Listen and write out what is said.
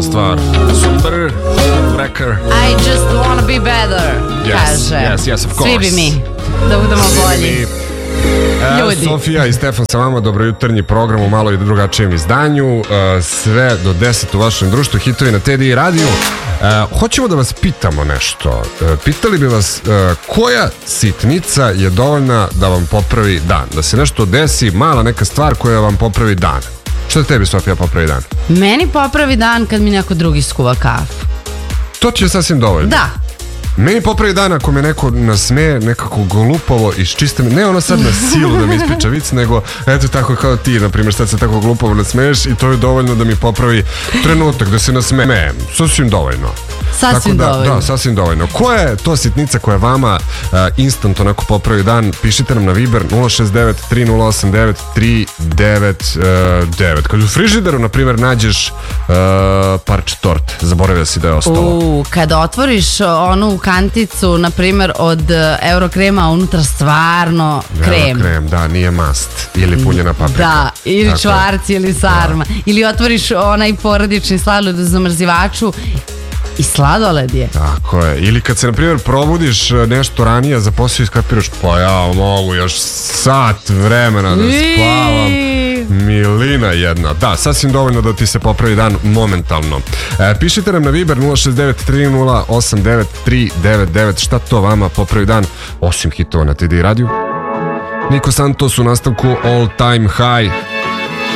stvar. Super, Wrecker. I just wanna be better, kaže. Yes, of course. Svi bi mi, da budemo bolji. Ljudi. Sofija i Stefan sa vama, dobrojutarnji program u malo i drugačijem izdanju, sve do 10 u vašem društvu, hitovi na TDI radiju. Hoćemo da vas pitamo nešto. Pitali bi vas koja sitnica je dovoljna da vam popravi dan, da se nešto desi, mala neka stvar koja vam popravi dan. Šta tebi, Sofija, popravi dan? Meni popravi dan kad mi neko drugi skuva kafu. To ti je sasvim dovoljno. Da. Meni popravi dan ako me neko nasmeje nekako glupovo iz čiste, ne ono sad na silu da mi ispriča vic, nego eto tako kao ti, na primjer, sad se tako glupovo nasmeješ i to je dovoljno da mi popravi trenutak, da se nasmejem. Sasvim dovoljno. Sasvim dovoljno. Da, sasvim dovoljno. Koja je to sitnica koja vama instant onako popravi dan? Pišite nam na Viber 069 3089 399. Kad u frižideru, na primjer, nađeš parče torte, zaboravio si da je ostalo. Kad otvoriš onu kanticu, na primjer, od Eurokrema, a unutra stvarno krem. Eurokrem, da, nije mast. Ili punjena paprika. Da, ili tako čvarci, ili sarma. Da. Ili otvoriš onaj porodični sladoled u zamrzivaču i sladoled je. Tako je. Ili kad se, na primjer, probudiš nešto ranije za posao i skapiraš, pa ja mogu još sat vremena da spavam. Milina jedna. Da, sasvim dovoljno da ti se popravi dan momentalno. Pišite nam na Viber 069 3089 399 šta to vama popravi dan, osim hitova na TDI radiju. Niko Santos u nastavku All Time High.